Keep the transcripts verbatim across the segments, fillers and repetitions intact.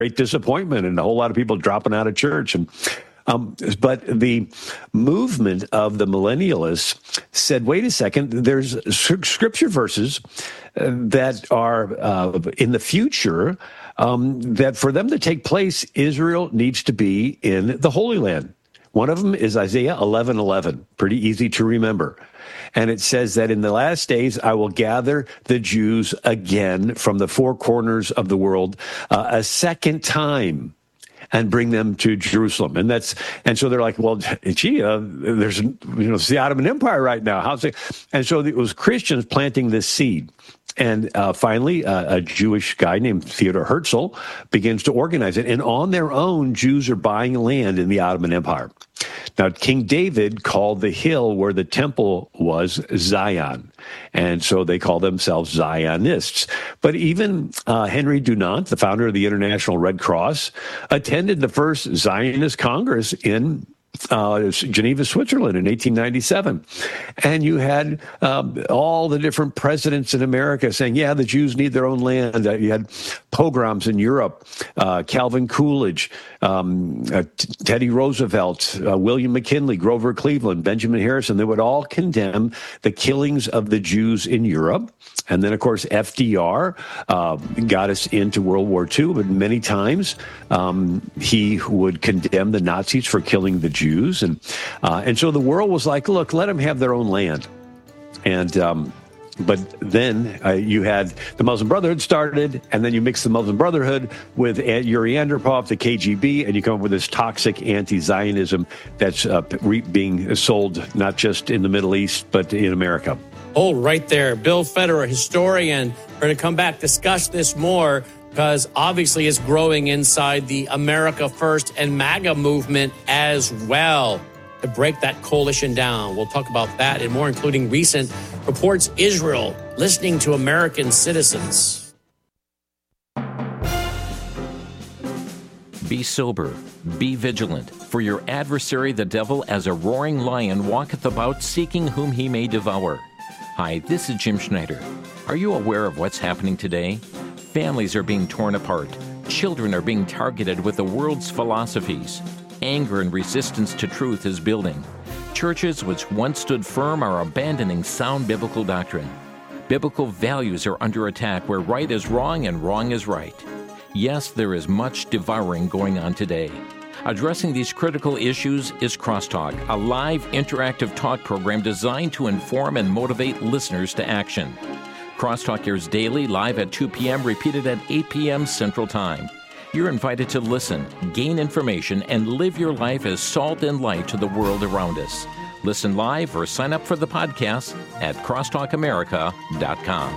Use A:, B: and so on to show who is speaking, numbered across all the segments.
A: great disappointment and a whole lot of people dropping out of church. And Um, but the movement of the millennialists said, wait a second, there's scripture verses uh, that are uh, in the future um, that for them to take place, Israel needs to be in the Holy Land. One of them is Isaiah eleven eleven, pretty easy to remember. And it says that in the last days, I will gather the Jews again from the four corners of the world uh, a second time, and bring them to Jerusalem. And that's, and so they're like, well, gee, uh, there's, you know, it's the Ottoman Empire right now. How's it? And so it was Christians planting this seed. And uh, finally, uh, a Jewish guy named Theodor Herzl begins to organize it. And on their own, Jews are buying land in the Ottoman Empire. Now, King David called the hill where the temple was Zion. And so they call themselves Zionists. But even uh, Henry Dunant, the founder of the International Red Cross, attended the first Zionist Congress in Uh, Geneva, Switzerland in eighteen ninety-seven. And you had um, all the different presidents in America saying, yeah, the Jews need their own land. Uh, you had pogroms in Europe, uh, Calvin Coolidge, um, uh, T- Teddy Roosevelt, uh, William McKinley, Grover Cleveland, Benjamin Harrison. They would all condemn the killings of the Jews in Europe. And then, of course, F D R uh, got us into World War Two, but many times um, he would condemn the Nazis for killing the Jews. And uh, and so the world was like, look, let them have their own land. And um, but then uh, you had the Muslim Brotherhood started, and then you mix the Muslim Brotherhood with Yuri Andropov, the K G B, and you come up with this toxic anti-Zionism that's uh, re- being sold not just in the Middle East, but in America.
B: Oh, right there. Bill Federer, historian. We're going to come back, discuss this more, because obviously it's growing inside the America First and MAGA movement as well to break that coalition down. We'll talk about that and more, including recent reports Israel listening to American citizens.
C: Be sober, be vigilant, for your adversary the devil as a roaring lion walketh about seeking whom he may devour. Hi, this is Jim Schneider. Are you aware of what's happening today? Families are being torn apart. Children are being targeted with the world's philosophies. Anger and resistance to truth is building. Churches which once stood firm are abandoning sound biblical doctrine. Biblical values are under attack where right is wrong and wrong is right. Yes, there is much devouring going on today. Addressing these critical issues is Crosstalk, a live interactive talk program designed to inform and motivate listeners to action. Crosstalk airs daily, live at two p.m., repeated at eight p.m. Central Time. You're invited to listen, gain information, and live your life as salt and light to the world around us. Listen live or sign up for the podcast at crosstalk america dot com.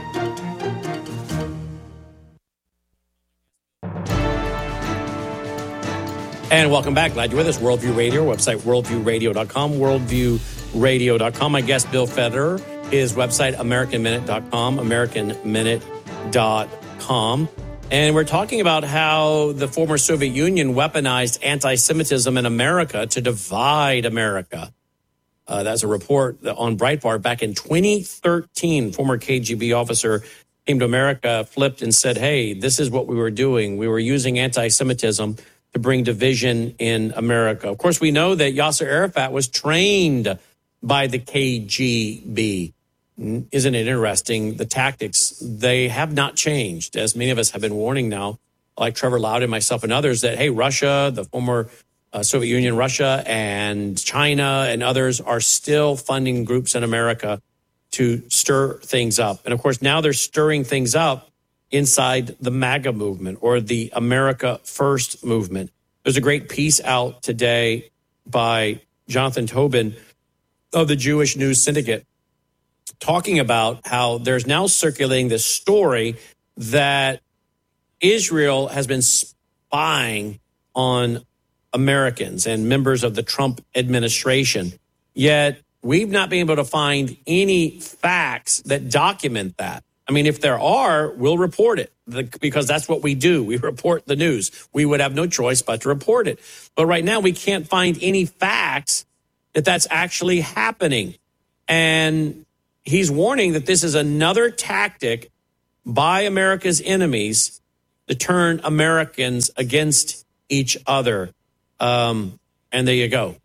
B: And welcome back. Glad you're with us. Worldview Radio, website worldview radio dot com, worldview radio dot com. My guest, Bill Federer, his website, american minute dot com, american minute dot com. And we're talking about how the former Soviet Union weaponized anti-Semitism in America to divide America. Uh, that's a report on Breitbart back in twenty thirteen. Former K G B officer came to America, flipped and said, hey, this is what we were doing. We were using anti-Semitism to bring division in America. Of course, we know that Yasser Arafat was trained by the K G B. Isn't it interesting? The tactics, they have not changed, as many of us have been warning now, like Trevor Loudon, myself, and others, that, hey, Russia, the former uh, Soviet Union, Russia, and China and others are still funding groups in America to stir things up. And, of course, now they're stirring things up inside the MAGA movement or the America First movement. There's a great piece out today by Jonathan Tobin of the Jewish News Syndicate talking about how there's now circulating this story that Israel has been spying on Americans and members of the Trump administration. Yet we've not been able to find any facts that document that. I mean, if there are, we'll report it because that's what we do. We report the news. We would have no choice but to report it. But right now we can't find any facts that that's actually happening. And he's warning that this is another tactic by America's enemies to turn Americans against each other. Um, and there you go.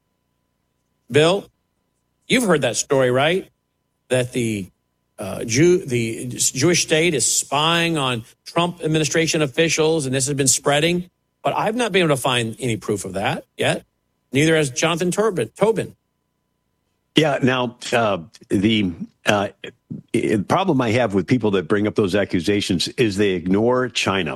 B: Bill, you've heard that story, right? That the uh, Jew, the Jewish state is spying on Trump administration officials, and this has been spreading. But I've not been able to find any proof of that yet. Neither has Jonathan Tobin. Tobin.
A: Yeah. Now, uh, the uh, problem I have with people that bring up those accusations is they ignore China.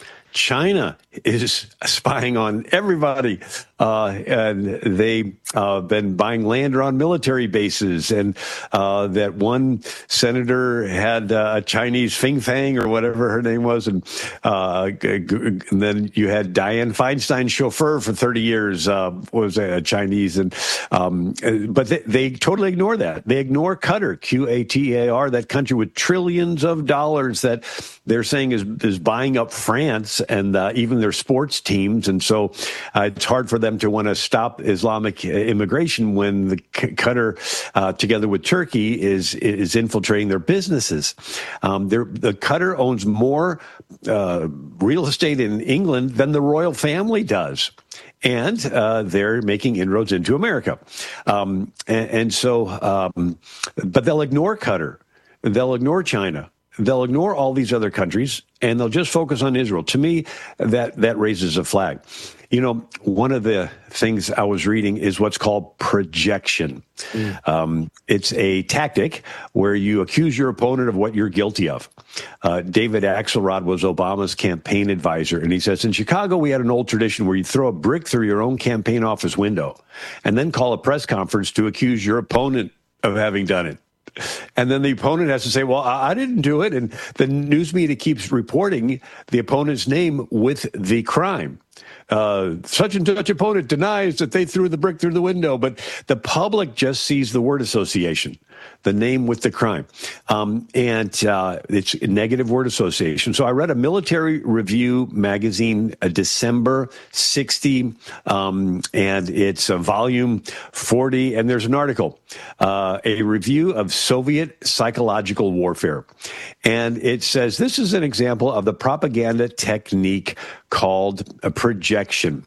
A: China is spying on everybody, uh, and they've uh, been buying land around military bases, and uh, that one senator had uh, a Chinese Fing Fang or whatever her name was, and, uh, and then you had Dianne Feinstein's chauffeur for thirty years uh, was a Chinese, and um, but they, they totally ignore that. They ignore Qatar, Q A T A R, that country with trillions of dollars that they're saying is is buying up France and uh, even their sports teams. And so uh, it's hard for them to want to stop Islamic immigration when the Qatar, uh, together with Turkey, is is infiltrating their businesses. Um, the Qatar owns more uh, real estate in England than the royal family does. And uh, they're making inroads into America. Um, and, and so, um, but they'll ignore Qatar. They'll ignore China. They'll ignore all these other countries, and they'll just focus on Israel. To me, that that raises a flag. You know, one of the things I was reading is what's called projection. Mm. Um, it's a tactic where you accuse your opponent of what you're guilty of. Uh, David Axelrod was Obama's campaign advisor, and he says, in Chicago, we had an old tradition where you throw a brick through your own campaign office window and then call a press conference to accuse your opponent of having done it. And then the opponent has to say, well, I didn't do it. And the news media keeps reporting the opponent's name with the crime. Uh, such and such opponent denies that they threw the brick through the window. But the public just sees the word association, the name with the crime. Um, and uh, it's a negative word association. So I read a Military Review magazine, a December sixty, um, and it's a volume forty. And there's an article, uh, a review of Soviet psychological warfare. And it says this is an example of the propaganda technique called a projection.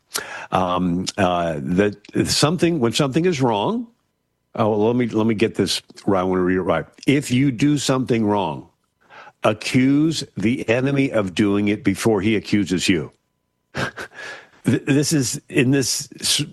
A: Um, uh, that something, when something is wrong, oh, let me let me get this right. I want to read it right. If you do something wrong, accuse the enemy of doing it before he accuses you. This is in this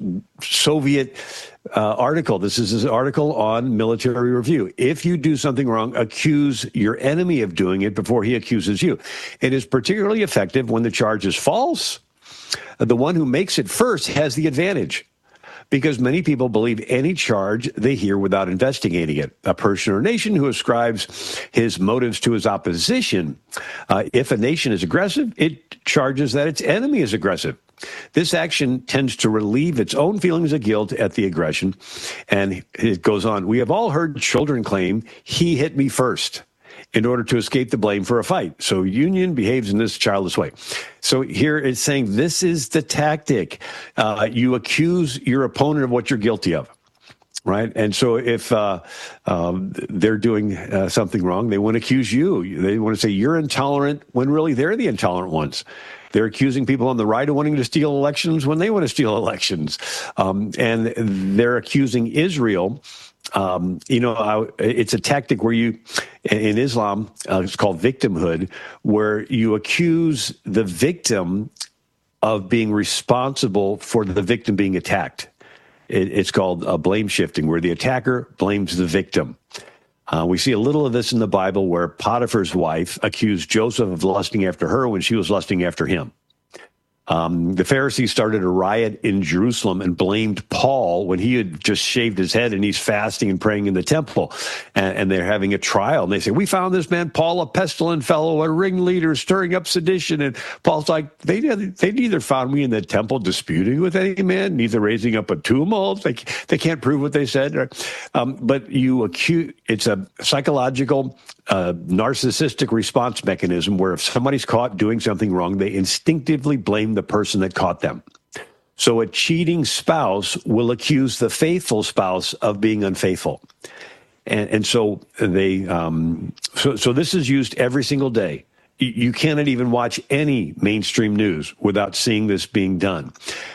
A: Soviet uh, article. This is an article on Military Review. If you do something wrong, accuse your enemy of doing it before he accuses you. It is particularly effective when the charge is false. The one who makes it first has the advantage, because many people believe any charge they hear without investigating it. A person or nation who ascribes his motives to his opposition, uh, if a nation is aggressive, it charges that its enemy is aggressive. This action tends to relieve its own feelings of guilt at the aggression. And it goes on, we have all heard children claim, he hit me first, in order to escape the blame for a fight. So union behaves in this childish way. So here it's saying this is the tactic. Uh, you accuse your opponent of what you're guilty of, right? And so if uh, um, they're doing uh, something wrong, they want to accuse you. They want to say you're intolerant when really they're the intolerant ones. They're accusing people on the right of wanting to steal elections when they want to steal elections. Um, and they're accusing Israel. Um, you know, uh, it's a tactic where you, in Islam, uh, it's called victimhood, where you accuse the victim of being responsible for the victim being attacked. It, it's called uh, blame shifting, where the attacker blames the victim. Uh, we see a little of this in the Bible where Potiphar's wife accused Joseph of lusting after her when she was lusting after him. Um, the Pharisees started a riot in Jerusalem and blamed Paul when he had just shaved his head and he's fasting and praying in the temple. And, and they're having a trial. And they say, we found this man, Paul, a pestilent fellow, a ringleader, stirring up sedition. And Paul's like, they, they neither found me in the temple disputing with any man, neither raising up a tumult. They, they can't prove what they said. Um, but you accuse, it's a psychological uh, narcissistic response mechanism where if somebody's caught doing something wrong, they instinctively blame the person that caught them. So a cheating spouse will accuse the faithful spouse of being unfaithful. And, and so they, um, so, so this is used every single day You cannot even watch any mainstream news without seeing this being done.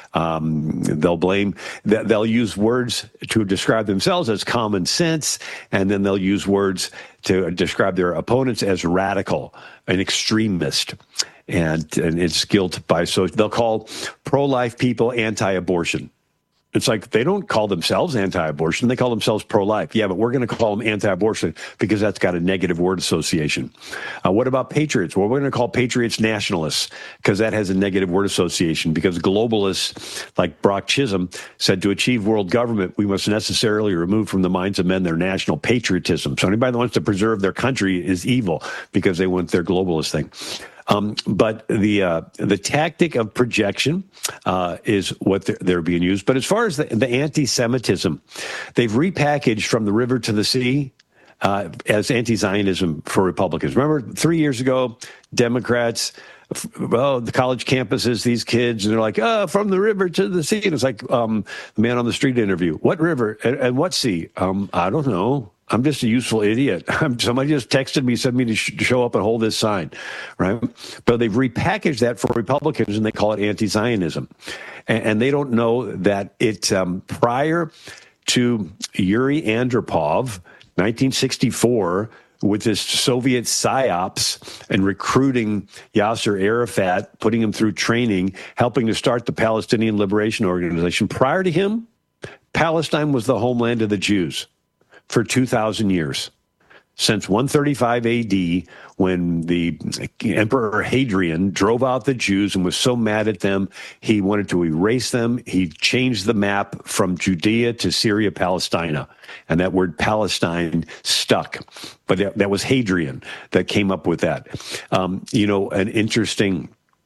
A: Um, they'll blame, they'll use words to describe themselves as common sense, and then they'll use words to describe their opponents as radical, an extremist. And, and it's guilt by, so they'll call pro-life people anti-abortion. It's like they don't call themselves anti-abortion. They call themselves pro-life. Yeah, but we're going to call them anti-abortion because that's got a negative word association. Uh, what about patriots? Well, we're going to call patriots nationalists because that has a negative word association, because globalists like Brock Chisholm said to achieve world government, we must necessarily remove from the minds of men their national patriotism. So anybody that wants to preserve their country is evil because they want their globalist thing. Um, but the uh, the tactic of projection uh, is what they're, they're being used. But as far as the, the anti-Semitism, they've repackaged from the river to the sea uh, as anti-Zionism for Republicans. Remember, three years ago, Democrats, well, the college campuses, these kids, and they're like, oh, from the river to the sea. And it's like um, the man on the street interview. What river and, and what sea? Um, I don't know. I'm just a useful idiot. I'm, somebody just texted me, said me to, sh- to show up and hold this sign, right? But they've repackaged that for Republicans, and they call it anti-Zionism. And, and they don't know that it, um, prior to Yuri Andropov, nineteen sixty-four, with his Soviet psyops and recruiting Yasser Arafat, putting him through training, helping to start the Palestinian Liberation Organization. Prior to him, Palestine was the homeland of the Jews for two thousand years, since one thirty-five A D, when the Emperor Hadrian drove out the Jews and was so mad at them, he wanted to erase them. He changed the map from Judea to Syria, Palestina, and that word Palestine stuck. But that, that was Hadrian that came up with that. Um, you know, an interesting...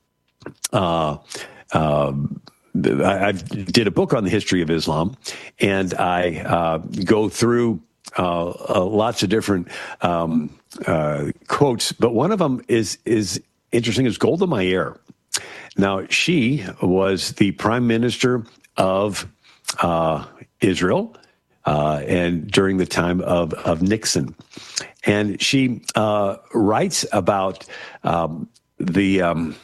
A: Uh, uh, I, I did a book on the history of Islam, and I uh, go through Uh, uh, lots of different um, uh, quotes, but one of them is is interesting. Is Golda Meir. Now, she was the prime minister of uh, Israel, uh, and during the time of of Nixon, and she uh, writes about um, the um,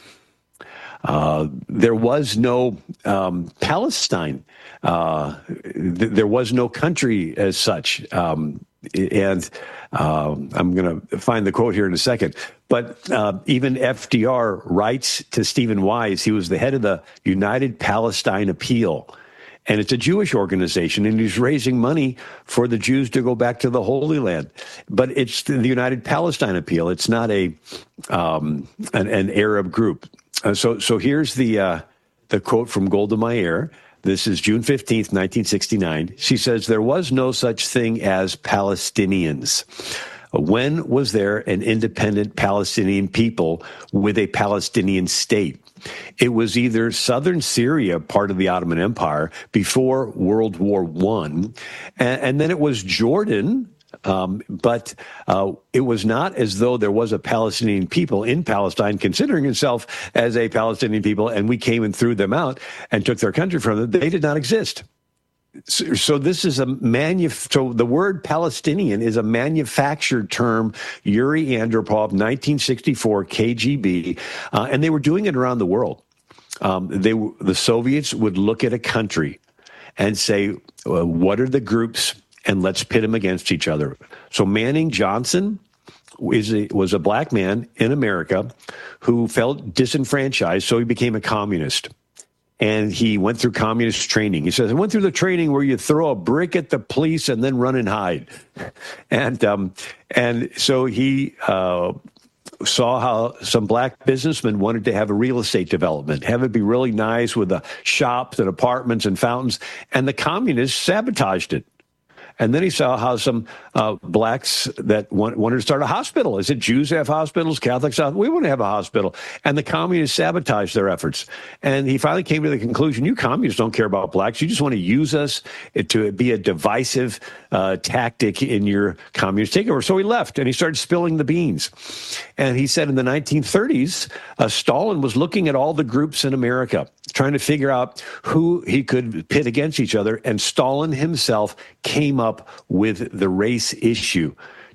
A: uh, there was no um, Palestine. Uh, th- there was no country as such. Um, and uh, I'm going to find the quote here in a second. But uh, even F D R writes to Stephen Wise, he was the head of the United Palestine Appeal. And it's a Jewish organization, and he's raising money for the Jews to go back to the Holy Land. But it's the United Palestine Appeal. It's not a um, an, an Arab group. Uh, so so here's the uh, the quote from Golda Meir. This is June fifteenth, nineteen sixty-nine. She says, there was no such thing as Palestinians. When was there an independent Palestinian people with a Palestinian state? It was either southern Syria, part of the Ottoman Empire, before World War One, and, and then it was Jordan. Um, but uh, it was not as though there was a Palestinian people in Palestine considering itself as a Palestinian people, and we came and threw them out and took their country from them. They did not exist. So, so this is a manuf- So the word Palestinian is a manufactured term. Yuri Andropov, nineteen sixty-four, K G B, uh, and they were doing it around the world. Um, they the Soviets would look at a country and say, well, "What are the groups?" And let's pit them against each other. So Manning Johnson is a, was a black man in America who felt disenfranchised, so he became a communist. And he went through communist training. He says, I went through the training where you throw a brick at the police and then run and hide. And um, and so he uh, saw how some black businessmen wanted to have a real estate development, have it be really nice with the shops and apartments and fountains, and the communists sabotaged it. And then he saw how some uh, blacks that want, wanted to start a hospital. Is it Jews have hospitals, Catholics have? We want to have a hospital. And the communists sabotaged their efforts. And he finally came to the conclusion, you communists don't care about blacks. You just want to use us to be a divisive uh, tactic in your communist takeover. So he left, and he started spilling the beans. And he said in the nineteen thirties, uh, Stalin was looking at all the groups in America, trying to figure out who he could pit against each other. And Stalin himself came up with the race issue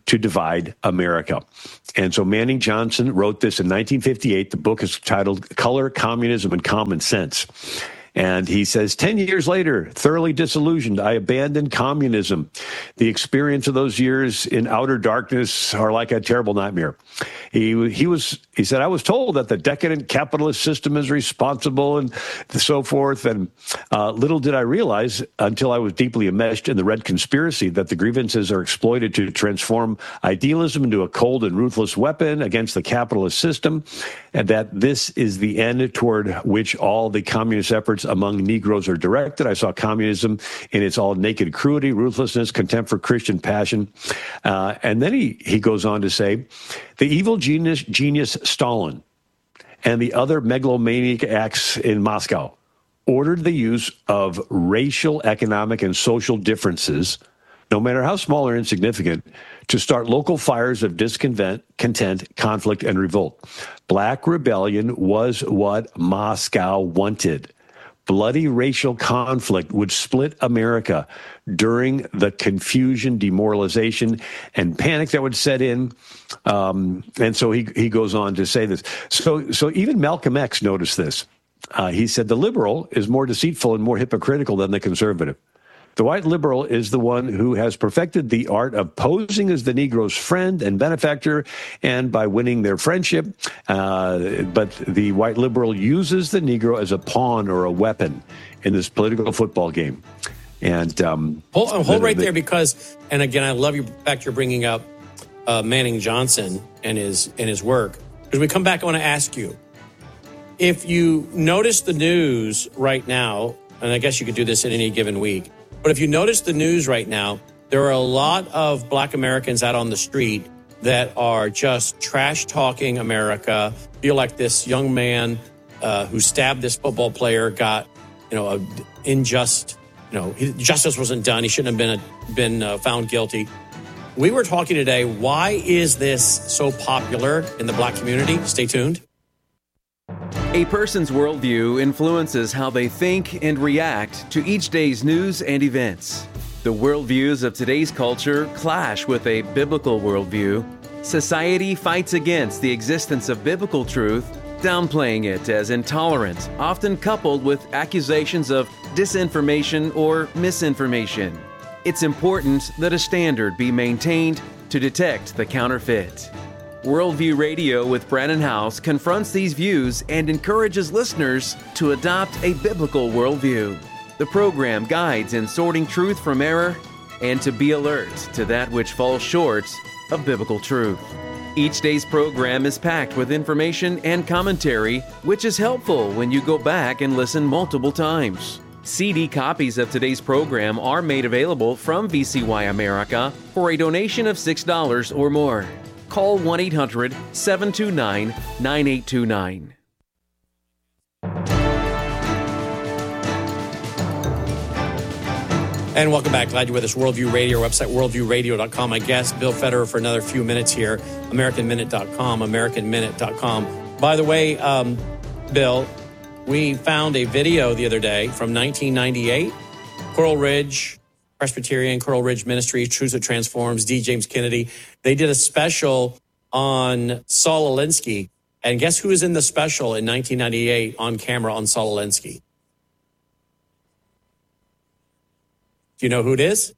A: to divide America. And so Manning Johnson wrote this in nineteen fifty-eight. The book is titled Color, Communism, and Common Sense. And he says, ten years later, thoroughly disillusioned, I abandoned communism. The experience of those years in outer darkness are like a terrible nightmare. He he was he said, I was told that the decadent capitalist system is responsible and so forth. And uh, little did I realize until I was deeply enmeshed in the Red Conspiracy that the grievances are exploited to transform idealism into a cold and ruthless weapon against the capitalist system, and that this is the end toward which all the communist efforts among Negroes are directed. I saw communism in its all naked cruelty, ruthlessness, contempt for Christian passion. Uh, and then he, he goes on to say, the evil genius, genius Stalin and the other megalomaniac acts in Moscow ordered the use of racial, economic, and social differences, no matter how small or insignificant, to start local fires of discontent, content, conflict, and revolt. Black rebellion was what Moscow wanted. Bloody racial conflict would split America during the confusion, demoralization, and panic that would set in. Um, and so he he goes on to say this. So so even Malcolm X noticed this. Uh, he said the liberal is more deceitful and more hypocritical than the conservative. The white liberal is the one who has perfected the art of posing as the Negro's friend and benefactor, and by winning their friendship. Uh, but the white liberal uses the Negro as a pawn or a weapon in this political football game. And um,
B: hold, hold
A: the,
B: right
A: the,
B: there, because, and again, I love your fact you're bringing up uh, Manning Johnson and his and his work. Because we come back, I want to ask you, if you notice the news right now, and I guess you could do this in any given week, but if you notice the news right now, there are a lot of Black Americans out on the street that are just trash talking America. Feel like this young man uh, who stabbed this football player got, you know, a unjust, you know, justice wasn't done. He shouldn't have been a, been uh, found guilty. We were talking today. Why is this so popular in the Black community? Stay tuned.
D: A person's worldview influences how they think and react to each day's news and events. The worldviews of today's culture clash with a biblical worldview. Society fights against the existence of biblical truth, downplaying it as intolerant, often coupled with accusations of disinformation or misinformation. It's important that a standard be maintained to detect the counterfeit. Worldview Radio with Brannon Howse confronts these views and encourages listeners to adopt a biblical worldview. The program guides in sorting truth from error and to be alert to that which falls short of biblical truth. Each day's program is packed with information and commentary, which is helpful when you go back and listen multiple times. C D copies of today's program are made available from V C Y America for a donation of six dollars or more. Call one eight hundred seven two nine nine eight two nine.
B: And welcome back. Glad you're with us. Worldview Radio, our website, worldview radio dot com. My guest, Bill Federer, for another few minutes here. American Minute dot com, American Minute dot com. By the way, um, Bill, we found a video the other day from nineteen ninety-eight. Coral Ridge Presbyterian, Coral Ridge Ministry, Truth That Transforms, D. James Kennedy. They did a special on Saul Alinsky. And guess who was in the special in nineteen ninety-eight on camera on Saul Alinsky? Do you know who it is?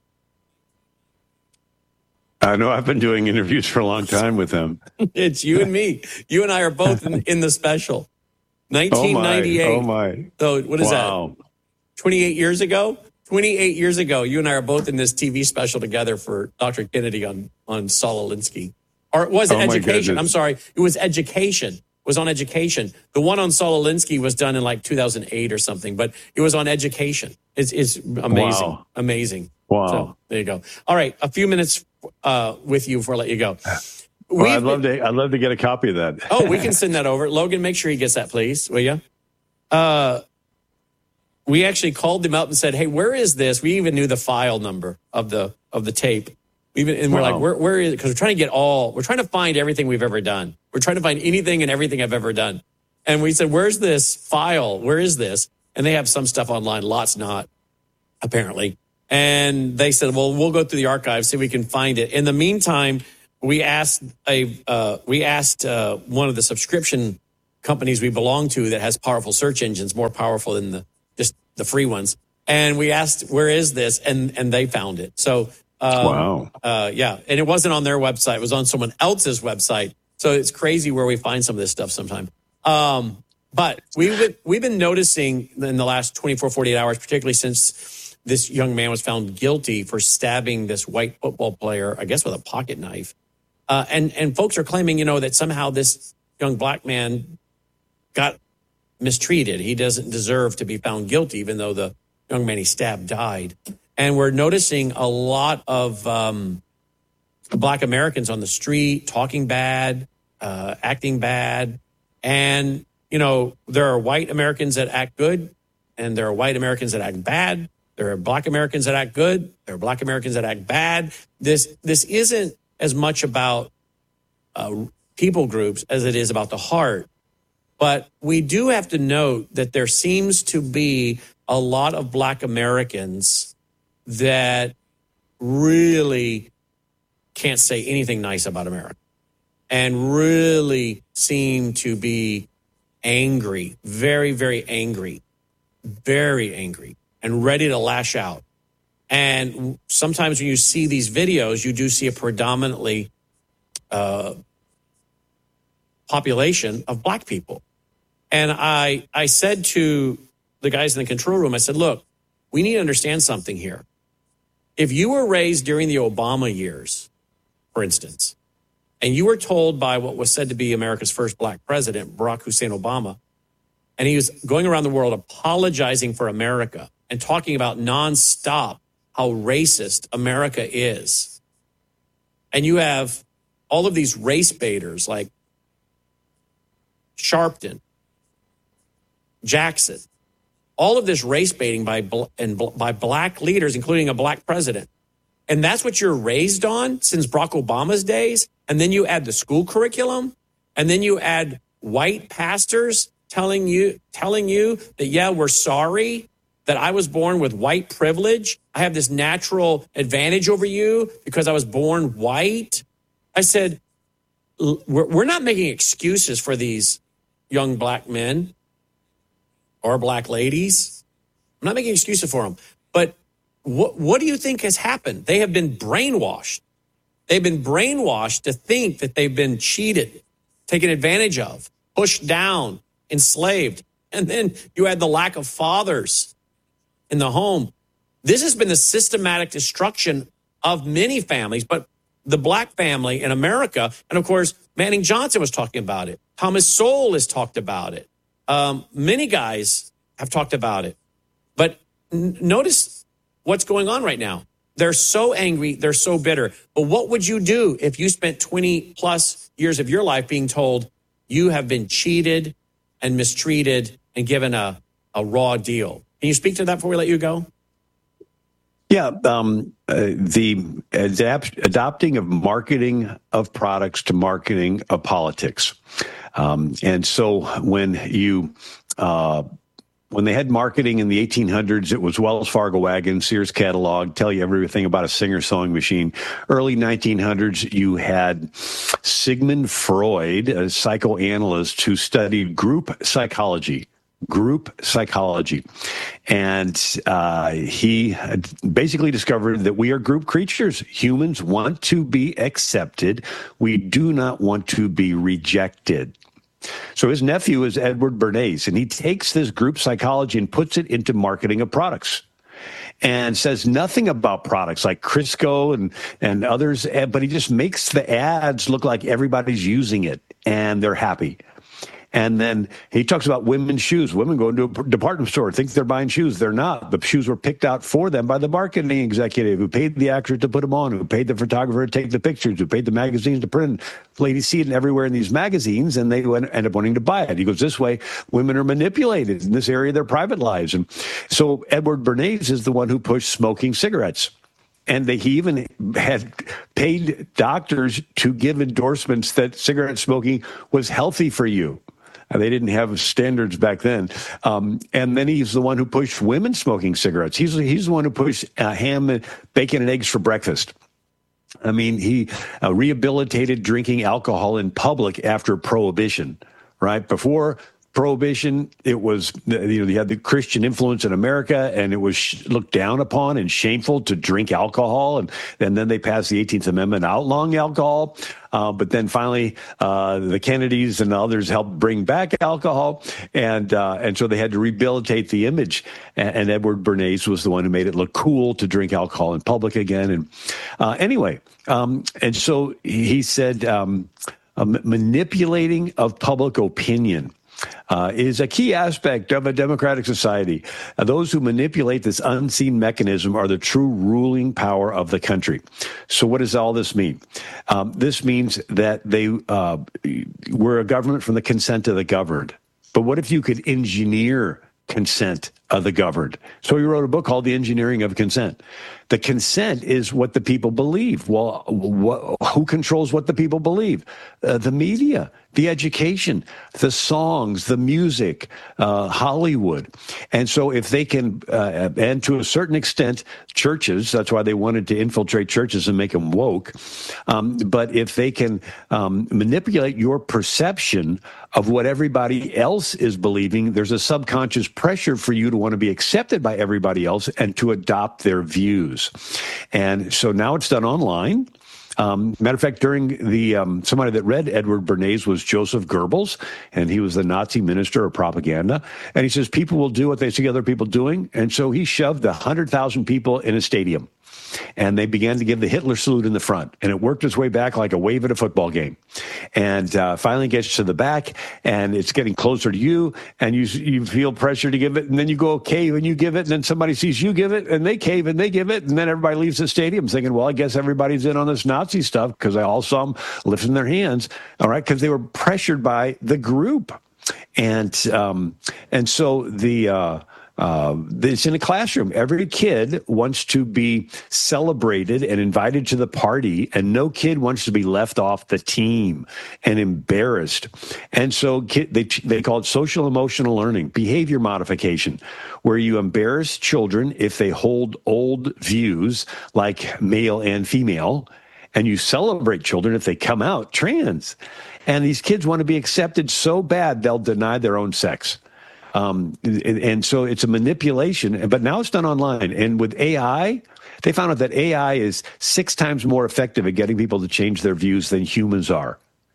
A: I know I've been doing interviews for a long time with him.
B: It's you and me. You and I are both in, in the special. nineteen ninety-eight.
A: Oh, my. Oh, my.
B: So what is
A: wow.
B: that? twenty-eight years ago? twenty-eight years ago, you and I are both in this T V special together for Doctor Kennedy on, on Saul Alinsky. Or was it
A: oh
B: education? I'm sorry. It was education. It was on education. The one on Saul Alinsky was done in like two thousand eight or something, but it was on education. It's, it's amazing.
A: Wow.
B: Amazing.
A: Wow.
B: So there you go. All right. A few minutes uh, with you before I let you go.
A: Well, I'd love to. I'd love to get a copy of that.
B: Oh, we can send that over. Logan, make sure he gets that, please. Will you? Uh, we actually called them up and said, "Hey, where is this?" We even knew the file number of the of the tape. We even, and we're
A: wow.
B: like, "Where where is it?" Because we're trying to get all. We're trying to find everything we've ever done. We're trying to find anything and everything I've ever done. And we said, "Where's this file? Where is this?" And they have some stuff online, lots not, apparently. And they said, "Well, we'll go through the archives, see if we can find it." In the meantime, we asked a uh, we asked uh, one of the subscription companies we belong to that has powerful search engines, more powerful than the just the free ones. And we asked, where is this? And and they found it. So um,
A: wow,
B: uh, yeah, and it wasn't on their website; it was on someone else's website. So it's crazy where we find some of this stuff sometimes. Um, but we've been, we've been noticing in the last twenty-four, forty-eight hours, particularly since this young man was found guilty for stabbing this white football player, I guess with a pocket knife. Uh, and, and folks are claiming, you know, that somehow this young black man got mistreated. He doesn't deserve to be found guilty, even though the young man he stabbed died. And we're noticing a lot of um, black Americans on the street talking bad, uh, acting bad. And, you know, there are white Americans that act good, and there are white Americans that act bad. There are black Americans that act good. There are black Americans that act bad. This this isn't as much about uh, people groups as it is about the heart. But we do have to note that there seems to be a lot of black Americans that really can't say anything nice about America and really seem to be angry, very, very angry, very angry and ready to lash out. And sometimes when you see these videos, you do see a predominantly uh, population of black people. And I, I said to the guys in the control room, I said, look, we need to understand something here. If you were raised during the Obama years, for instance, and you were told by what was said to be America's first black president, Barack Hussein Obama, and he was going around the world apologizing for America and talking about nonstop how racist America is. And you have all of these race baiters like Sharpton, Jackson, all of this race baiting by and by black leaders, including a black president. And that's what you're raised on since Barack Obama's days. And then you add the school curriculum, and then you add white pastors telling you telling you that, yeah, we're sorry that I was born with white privilege. I have this natural advantage over you because I was born white. I said, we're not making excuses for these young black men or black ladies. I'm not making excuses for them. But what, what do you think has happened? They have been brainwashed. They've been brainwashed to think that they've been cheated, taken advantage of, pushed down, enslaved. And then you add the lack of fathers in the home. This has been the systematic destruction of many families, but the black family in America, and of course, Manning Johnson was talking about it. Thomas Sowell has talked about it. Um, many guys have talked about it. But n- notice what's going on right now. They're so angry. They're so bitter. But what would you do if you spent twenty plus years of your life being told you have been cheated and mistreated and given a, a raw deal? Can you speak to that before we let you go?
A: Yeah, um, uh, the adapt, adopting of marketing of products to marketing of politics. Um, and so when you, uh, when they had marketing in the eighteen hundreds, it was Wells Fargo wagon, Sears catalog, tell you everything about a Singer sewing machine. Early nineteen hundreds, you had Sigmund Freud, a psychoanalyst who studied group psychology. Group psychology. And uh, he basically discovered that we are group creatures. Humans want to be accepted. We do not want to be rejected. So his nephew is Edward Bernays, and he takes this group psychology and puts it into marketing of products and says nothing about products like Crisco and, and others, but he just makes the ads look like everybody's using it and they're happy. And then he talks about women's shoes. Women go into a department store, think they're buying shoes. They're not. The shoes were picked out for them by the marketing executive who paid the actor to put them on, who paid the photographer to take the pictures, who paid the magazines to print. Ladies see it everywhere in these magazines, and they end up wanting to buy it. He goes, this way, women are manipulated in this area of their private lives. And so Edward Bernays is the one who pushed smoking cigarettes. And they, he even had paid doctors to give endorsements that cigarette smoking was healthy for you. They didn't have standards back then. Um, and then he's the one who pushed women smoking cigarettes. He's, he's the one who pushed uh, ham, and bacon, and eggs for breakfast. I mean, he uh, rehabilitated drinking alcohol in public after Prohibition, right? Before Prohibition, it was, you know, you had the Christian influence in America, and it was looked down upon and shameful to drink alcohol. And, and then they passed the eighteenth Amendment outlawing alcohol. Uh, but then finally, uh, the Kennedys and others helped bring back alcohol. And uh, and so they had to rehabilitate the image. And, and Edward Bernays was the one who made it look cool to drink alcohol in public again. And uh, anyway, um, and so he said um, uh, manipulating of public opinion Uh, is a key aspect of a democratic society. Uh, those who manipulate this unseen mechanism are the true ruling power of the country. So what does all this mean? Um, this means that they uh, we're a government from the consent of the governed. But what if you could engineer consent of the governed? So he wrote a book called The Engineering of Consent. The consent is what the people believe. Well, wh- who controls what the people believe? Uh, the media, the education, the songs, the music, uh, Hollywood. And so if they can, uh, and to a certain extent, churches, that's why they wanted to infiltrate churches and make them woke. Um, but if they can um, manipulate your perception of what everybody else is believing, there's a subconscious pressure for you to want to be accepted by everybody else and to adopt their views. And so now it's done online. Um, matter of fact, during the, um, somebody that read Edward Bernays was Joseph Goebbels, and he was the Nazi minister of propaganda. And he says people will do what they see other people doing. And so he shoved one hundred thousand people in a stadium. And they began to give the Hitler salute in the front. And it worked its way back like a wave at a football game. And uh, finally gets to the back, and it's getting closer to you, and you you feel pressure to give it, and then you go cave and you give it, and then somebody sees you give it, and they cave and they give it, and then everybody leaves the stadium thinking, well, I guess everybody's in on this Nazi stuff because I all saw them lifting their hands, all right, because they were pressured by the group. And, um, and so the... Uh, Uh, it's in a classroom. Every kid wants to be celebrated and invited to the party, and no kid wants to be left off the team and embarrassed. And so kid, they they call it social emotional learning, behavior modification, where you embarrass children if they hold old views like male and female, and you celebrate children if they come out trans. And these kids want to be accepted so bad they'll deny their own sex. Um, and, and so it's a manipulation, but now it's done online. And with A I, they found out that A I is six times more effective at getting people to change their views than humans are.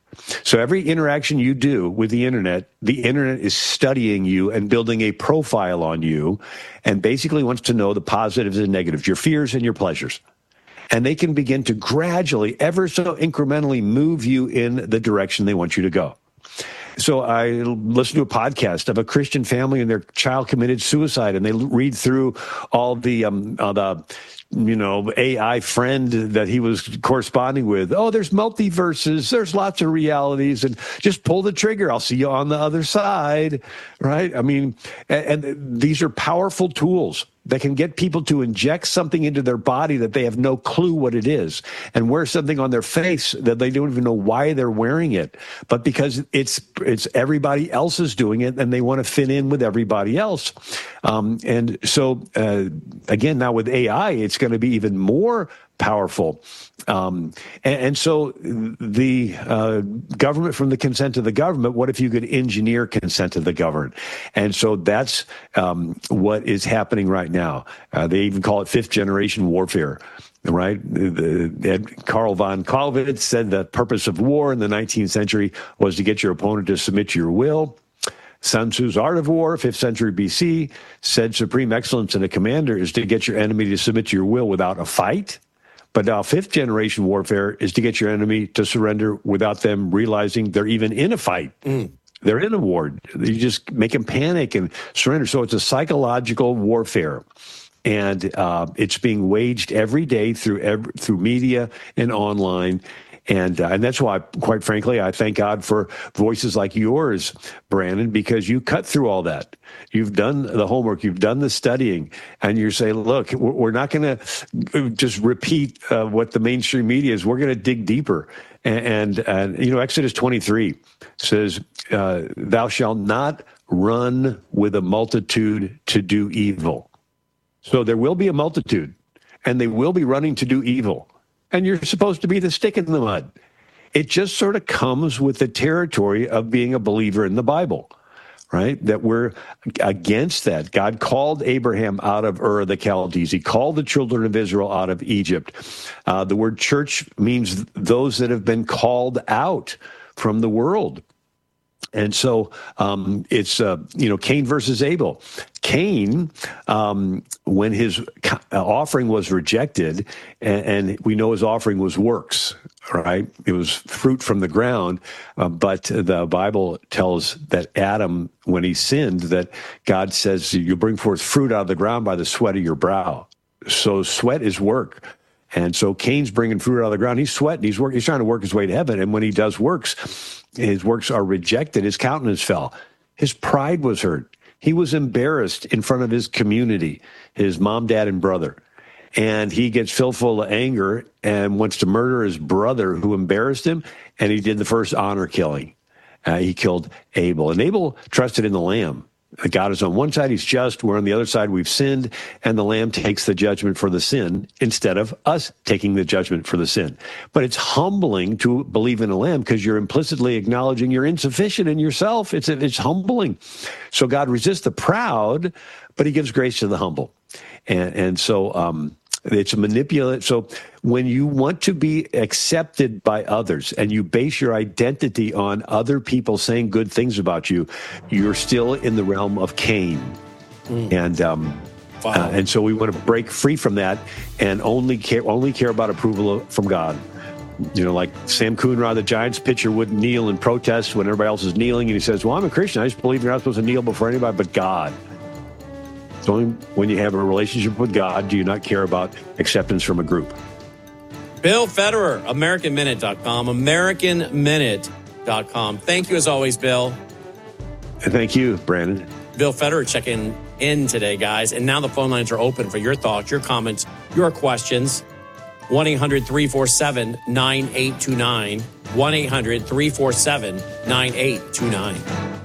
A: So every interaction you do with the internet, the internet is studying you and building a profile on you, and basically wants to know the positives and negatives, your fears and your pleasures. And they can begin to gradually, ever so incrementally move you in the direction they want you to go. So I listened to a podcast of a Christian family and their child committed suicide, and they read through all the um, uh, the you know A I friend that he was corresponding with. Oh, there's multiverses, there's lots of realities, and just pull the trigger. I'll see you on the other side, right? I mean, and, and these are powerful tools that can get people to inject something into their body that they have no clue what it is, and wear something on their face that they don't even know why they're wearing it. But because it's it's everybody else is doing it, and they want to fit in with everybody else. Um, and so, uh, again, now with A I, it's going to be even more powerful. Um, and, and so the uh, government from the consent of the government, what if you could engineer consent of the governed? And so that's um, what is happening right now. Uh, they even call it fifth generation warfare. Right? The, the, Karl von Clausewitz said the purpose of war in the nineteenth century was to get your opponent to submit to your will. Sun Tzu's Art of War, fifth century B C, said supreme excellence in a commander is to get your enemy to submit to your will without a fight. But now fifth generation warfare is to get your enemy to surrender without them realizing they're even in a fight. Mm. They're in a war. You just make them panic and surrender. So it's a psychological warfare. And uh, it's being waged every day through every, through media and online. And uh, and that's why, quite frankly, I thank God for voices like yours, Brandon, because you cut through all that. You've done the homework, you've done the studying, and you say, look, we're not going to just repeat uh, what the mainstream media is. We're going to dig deeper. And, and, and, you know, Exodus twenty-three says, uh, thou shalt not run with a multitude to do evil. So there will be a multitude, and they will be running to do evil. and you're supposed to be the stick in the mud. It just sort of comes with the territory of being a believer in the Bible, right? That we're against that. God called Abraham out of Ur of the Chaldees. He called the children of Israel out of Egypt. Uh, the word church means those that have been called out from the world. And so um, it's, uh, you know, Cain versus Abel. Cain, um, when his offering was rejected, and, and we know his offering was works, right? It was fruit from the ground. Uh, but the Bible tells that Adam, when he sinned, that God says, you bring forth fruit out of the ground by the sweat of your brow. So sweat is work. And so Cain's bringing fruit out of the ground. He's sweating. He's working. He's trying to work his way to heaven. And when he does works, his works are rejected. His countenance fell. His pride was hurt. He was embarrassed in front of his community, his mom, dad, and brother. And he gets filled full of anger and wants to murder his brother who embarrassed him. And he did the first honor killing. Uh, he killed Abel. And Abel trusted in the Lamb. God is on one side, he's just. We're on the other side, we've sinned. And the Lamb takes the judgment for the sin instead of us taking the judgment for the sin. But it's humbling to believe in a Lamb because you're implicitly acknowledging you're insufficient in yourself. It's, it's humbling. So God resists the proud, but he gives grace to the humble. And, and so um, it's a manipulate. So when you want to be accepted by others and you base your identity on other people saying good things about you, you're still in the realm of Cain. Mm. And um, wow. uh, and so we want to break free from that and only care only care about approval of, from God. You know, like Sam Coonrod, the Giants pitcher, wouldn't kneel in protest when everybody else is kneeling, and he says, "Well, I'm a Christian. I just believe you're not supposed to kneel before anybody but God." It's only when you have a relationship with God do you not care about acceptance from a group.
B: Bill Federer, American Minute dot com, American Minute dot com. Thank you as always, Bill.
A: And thank you, Brandon.
B: Bill Federer checking in today, guys. And now the phone lines are open for your thoughts, your comments, your questions. one eight hundred three four seven nine eight two nine. one eight hundred three four seven nine eight two nine.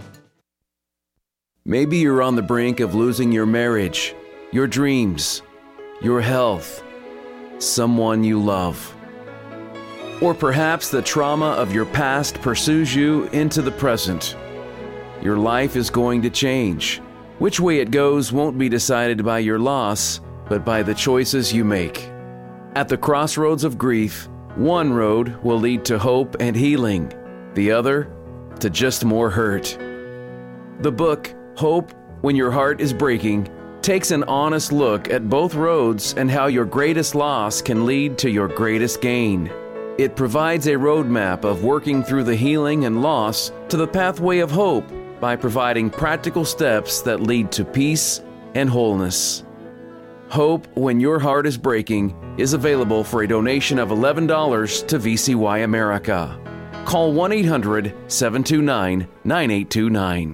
D: Maybe you're on the brink of losing your marriage, your dreams, your health, someone you love. Or perhaps the trauma of your past pursues you into the present. Your life is going to change. Which way it goes won't be decided by your loss, but by the choices you make. At the crossroads of grief, one road will lead to hope and healing, the other to just more hurt. The book, Hope When Your Heart is Breaking, takes an honest look at both roads and how your greatest loss can lead to your greatest gain. It provides a roadmap of working through the healing and loss to the pathway of hope by providing practical steps that lead to peace and wholeness. Hope When Your Heart is Breaking is available for a donation of eleven dollars to V C Y America. Call one eight hundred seven two nine nine eight two nine.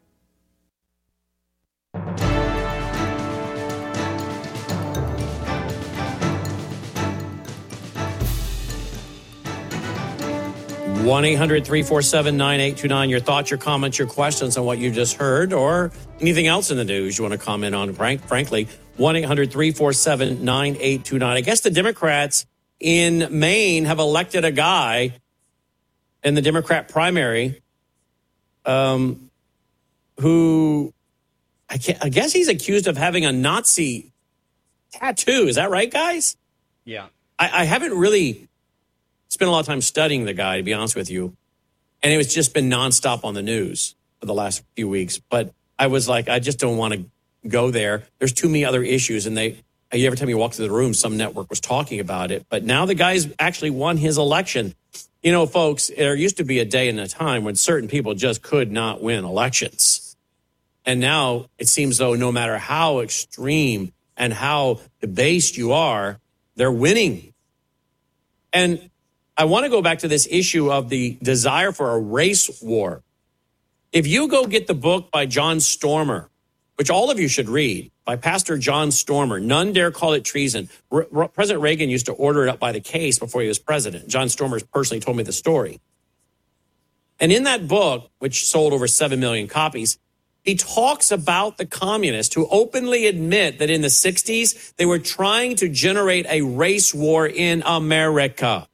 B: one eight hundred three four seven nine eight two nine. Your thoughts, your comments, your questions on what you just heard, or anything else in the news you want to comment on, frank, frankly. one eight hundred three four seven nine eight two nine. I guess the Democrats in Maine have elected a guy in the Democrat primary um, who, I, can't, I guess he's accused of having a Nazi tattoo. Is that right, guys?
E: Yeah.
B: I, I haven't really spent a lot of time studying the guy, to be honest with you. And it was just been nonstop on the news for the last few weeks. But I was like, I just don't want to go there. There's too many other issues. And they, every time you walk through the room, some network was talking about it. But now the guy's actually won his election. You know, folks, there used to be a day and a time when certain people just could not win elections. And now it seems though no matter how extreme and how debased you are, they're winning. And I want to go back to this issue of the desire for a race war. If you go get the book by John Stormer, which all of you should read, by Pastor John Stormer, None Dare Call It Treason. Re- Re- President Reagan used to order it up by the case before he was president. John Stormer personally told me the story. And in that book, which sold over seven million copies, he talks about the communists who openly admit that in the sixties, they were trying to generate a race war in America.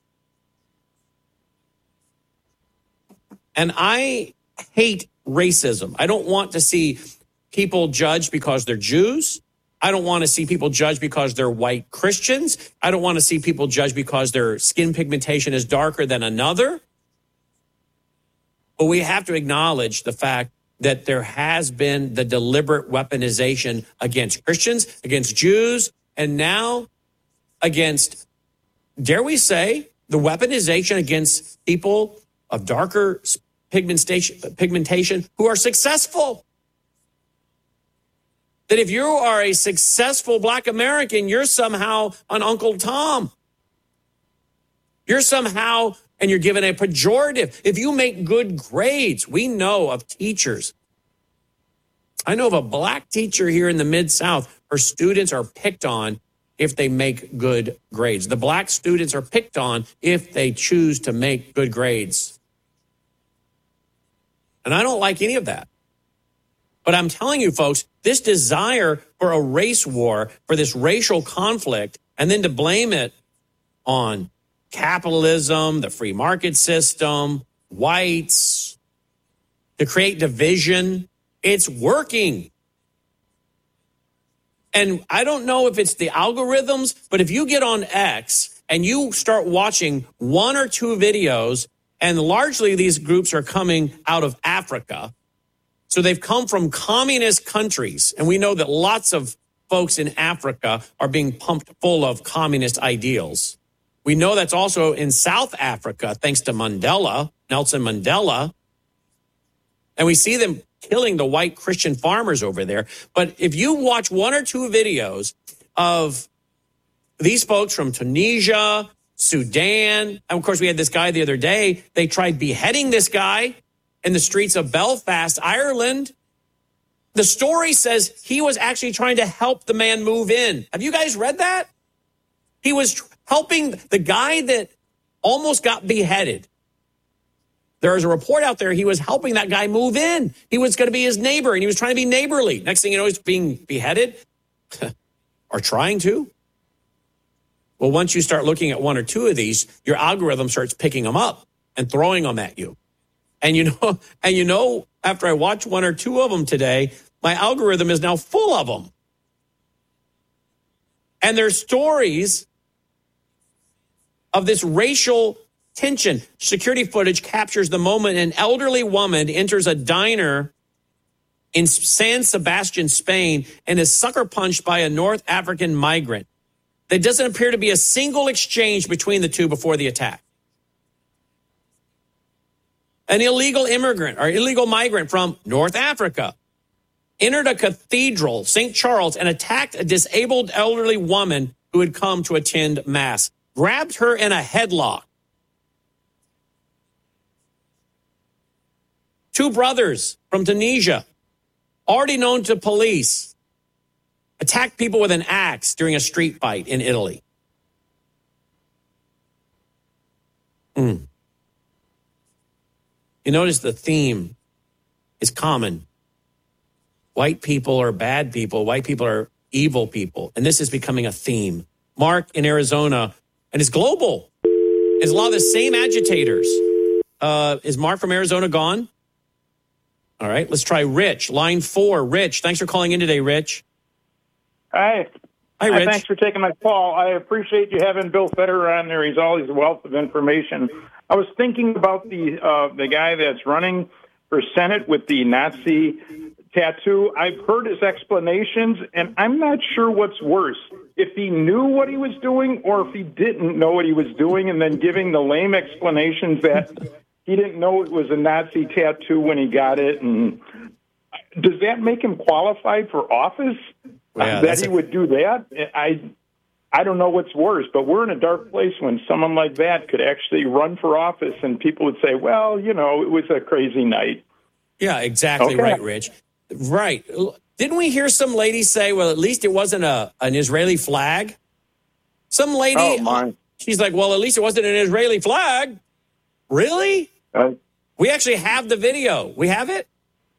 B: And I hate racism. I don't want to see people judged because they're Jews. I don't want to see people judged because they're white Christians. I don't want to see people judged because their skin pigmentation is darker than another. But we have to acknowledge the fact that there has been the deliberate weaponization against Christians, against Jews, and now against, dare we say, the weaponization against people of darker pigmentation, pigmentation who are successful. That if you are a successful Black American, you're somehow an Uncle Tom. You're somehow, and you're given a pejorative. If you make good grades, we know of teachers. I know of a Black teacher here in the Mid-South. Her students are picked on if they make good grades. The Black students are picked on if they choose to make good grades. And I don't like any of that. But I'm telling you, folks, this desire for a race war, for this racial conflict, and then to blame it on capitalism, the free market system, whites, to create division, it's working. And I don't know if it's the algorithms, but if you get on X and you start watching one or two videos, and largely these groups are coming out of Africa, so they've come from communist countries, and we know that lots of folks in Africa are being pumped full of communist ideals. We know that's also in South Africa, thanks to Mandela, Nelson Mandela. And we see them killing the white Christian farmers over there. But if you watch one or two videos of these folks from Tunisia, Sudan, and of course we had this guy the other day, they tried beheading this guy in the streets of Belfast, Ireland. The story says he was actually trying to help the man move in. Have you guys read that? He was helping the guy that almost got beheaded. There is a report out there. He was helping that guy move in. He was going to be his neighbor, and he was trying to be neighborly. Next thing you know, he's being beheaded or trying to. Well, once you start looking at one or two of these, your algorithm starts picking them up and throwing them at you. And you know, and you know, after I watch one or two of them today, my algorithm is now full of them. And there's stories of this racial tension. Security footage captures the moment an elderly woman enters a diner in San Sebastian, Spain, and is sucker punched by a North African migrant. There doesn't appear to be a single exchange between the two before the attack. An illegal immigrant or illegal migrant from North Africa entered a cathedral, Saint Charles, and attacked a disabled elderly woman who had come to attend Mass, grabbed her in a headlock. Two brothers from Tunisia, already known to police, attacked people with an axe during a street fight in Italy. Mm. You notice the theme is common. White people are bad people. White people are evil people. And this is becoming a theme. Mark in Arizona, and it's global. It's a lot of the same agitators. Uh, is Mark from Arizona gone? All right, let's try Rich. Line four, Rich. Thanks for calling in today, Rich.
E: Hi.
B: Hi, Rich.
E: Hi, thanks for taking my call. I appreciate you having Bill Federer on there. He's always a wealth of information. I was thinking about the uh, the guy that's running for Senate with the Nazi tattoo. I've heard his explanations, and I'm not sure what's worse. If he knew what he was doing or if he didn't know what he was doing and then giving the lame explanations that he didn't know it was a Nazi tattoo when he got it. And does that make him qualified for office?
B: Yeah,
E: that he a- would do that? I I don't know what's worse, but we're in a dark place when someone like that could actually run for office and people would say, well, you know, it was a crazy night.
B: Yeah, exactly
E: okay.
B: right, Rich. Right. Didn't we hear some lady say, well, at least it wasn't a an Israeli flag? Some lady,
E: oh, my.
B: She's like, well, at least it wasn't an Israeli flag. Really?
E: Uh,
B: we actually have the video. We have it?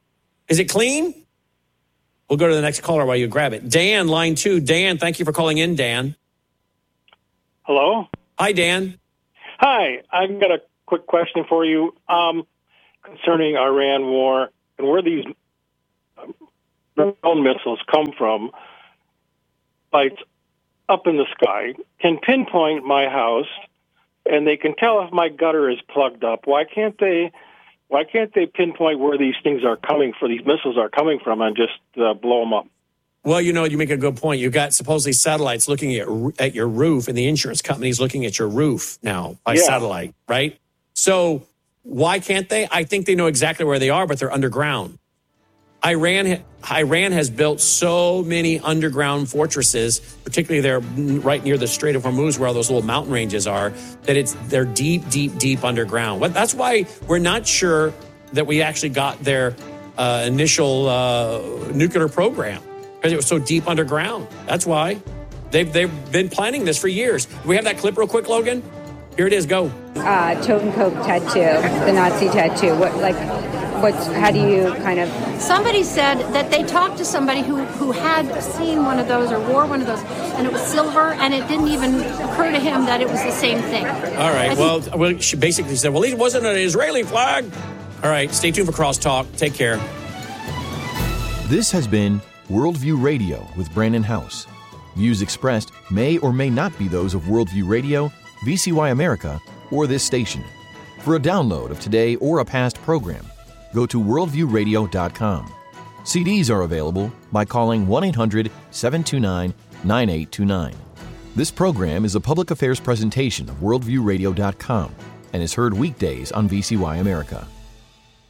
B: Is it clean? We'll go to the next caller while you grab it. Dan, line two. Dan, thank you for calling in, Dan.
F: Hello?
B: Hi, Dan.
F: Hi. I've got a quick question for you um, concerning Iran war and where these drone missiles come from. Lights up in the sky can pinpoint my house, and they can tell if my gutter is plugged up. Why can't they? Why can't they pinpoint where these things are coming from? These missiles are coming from, and just uh, blow them up?
B: Well, you know, you make a good point. You've got supposedly satellites looking at at your roof, and the insurance company's looking at your roof now by
F: Yeah.
B: satellite, right? So why can't they? I think they know exactly where they are, but they're underground. Iran, Iran has built so many underground fortresses, particularly there right near the Strait of Hormuz, where all those little mountain ranges are, that it's they're deep, deep, deep underground. But that's why we're not sure that we actually got their uh, initial uh, nuclear program, because it was so deep underground. That's why they've they've been planning this for years. Do we have that clip real quick, Logan? Here it is. Go.
G: Uh, Totenkopf tattoo, the Nazi tattoo. What like? What's, how do you kind of...
H: Somebody said that they talked to somebody who, who had seen one of those or wore one of those, and it was silver, and it didn't even occur to him that it was the same thing.
B: All right. Well, well, she basically said, well, it wasn't an Israeli flag. All right. Stay tuned for Crosstalk. Take care.
I: This has been Worldview Radio with Brandon House. Views expressed may or may not be those of Worldview Radio, V C Y America, or this station. For a download of today or a past program, go to worldview radio dot com. C Ds are available by calling one eight hundred seven two nine nine eight two nine. This program is a public affairs presentation of worldview radio dot com and is heard weekdays on V C Y America.